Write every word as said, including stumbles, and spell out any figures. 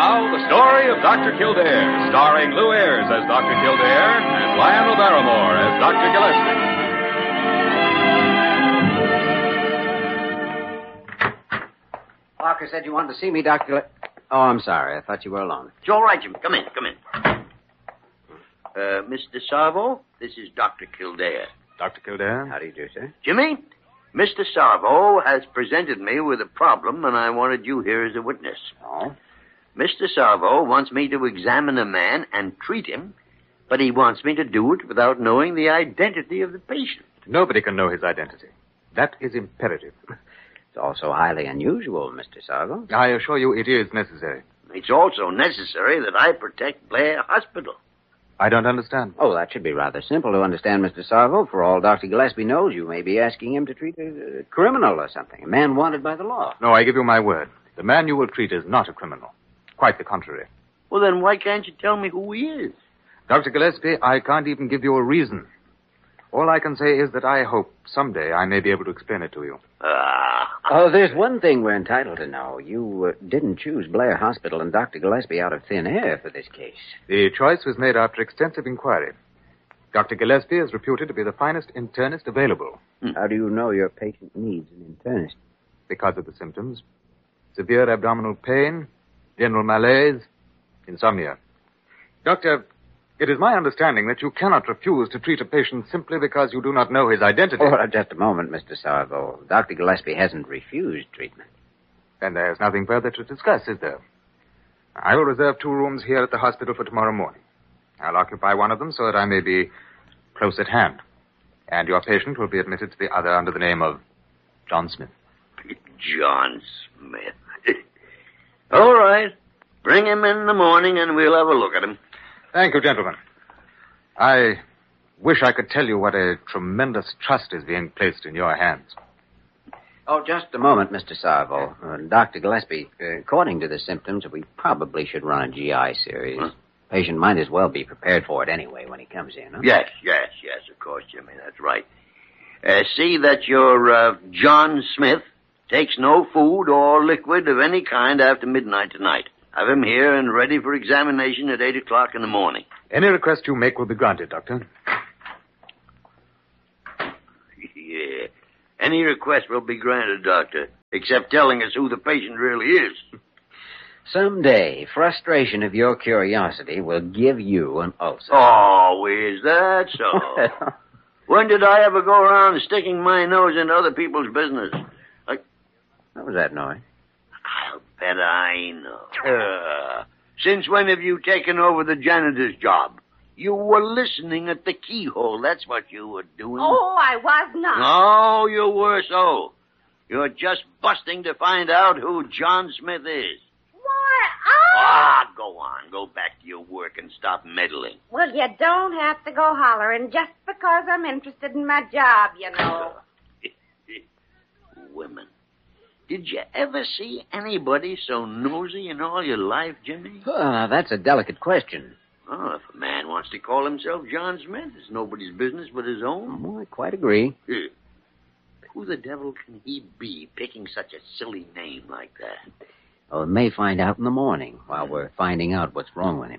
now, the story of Doctor Kildare, starring Lou Ayres as Doctor Kildare and Lionel Barrymore as Doctor Gillespie. Parker said you wanted to see me, Doctor Gillespie. Oh, I'm sorry. I thought you were alone. It's all right, Jim. Come in, come in. Uh, Mister Sarvo, this is Doctor Kildare. Doctor Kildare? How do you do, sir? Jimmy, Mister Sarvo has presented me with a problem, and I wanted you here as a witness. Oh? Mister Sarvo wants me to examine a man and treat him, but he wants me to do it without knowing the identity of the patient. Nobody can know his identity. That is imperative. It's also highly unusual, Mister Sargo. I assure you it is necessary. It's also necessary that I protect Blair Hospital. I don't understand. Oh, that should be rather simple to understand, Mister Sargo. For all Doctor Gillespie knows, you may be asking him to treat a, a criminal or something, a man wanted by the law. No, I give you my word. The man you will treat is not a criminal. Quite the contrary. Well, then why can't you tell me who he is? Doctor Gillespie, I can't even give you a reason. All I can say is that I hope someday I may be able to explain it to you. Ah. Oh, there's one thing we're entitled to know. You uh, didn't choose Blair Hospital and Doctor Gillespie out of thin air for this case. The choice was made after extensive inquiry. Doctor Gillespie is reputed to be the finest internist available. How do you know your patient needs an internist? Because of the symptoms. Severe abdominal pain, general malaise, insomnia. Doctor, it is my understanding that you cannot refuse to treat a patient simply because you do not know his identity. Oh, just a moment, Mister Sarvo. Doctor Gillespie hasn't refused treatment. Then there's nothing further to discuss, is there? I will reserve two rooms here at the hospital for tomorrow morning. I'll occupy one of them so that I may be close at hand. And your patient will be admitted to the other under the name of John Smith. John Smith. All right. Bring him in the morning and we'll have a look at him. Thank you, gentlemen. I wish I could tell you what a tremendous trust is being placed in your hands. Oh, just a moment, Mister Sarvo. Uh, Doctor Gillespie, uh, according to the symptoms, we probably should run a G I series. Huh? Patient might as well be prepared for it anyway when he comes in, huh? Yes, yes, yes, of course, Jimmy, that's right. Uh, see that your uh, John Smith takes no food or liquid of any kind after midnight tonight. Have him here and ready for examination at eight o'clock in the morning. Any request you make will be granted, Doctor. Yeah. Any request will be granted, Doctor, except telling us who the patient really is. Someday, frustration of your curiosity will give you an ulcer. Oh, is that so? When did I ever go around sticking my nose into other people's business? I... What was that noise? I'll bet I know. Uh, since when have you taken over the janitor's job? You were listening at the keyhole. That's what you were doing. Oh, I was not. No, you were so. You're just busting to find out who John Smith is. Why, oh... Ah, go on. Go back to your work and stop meddling. Well, you don't have to go hollering just because I'm interested in my job, you know. Women. Did you ever see anybody so nosy in all your life, Jimmy? Uh, that's a delicate question. Oh, if a man wants to call himself John Smith, it's nobody's business but his own. Oh, I quite agree. Yeah. Who the devil can he be picking such a silly name like that? Oh, we may find out in the morning while we're finding out what's wrong with him.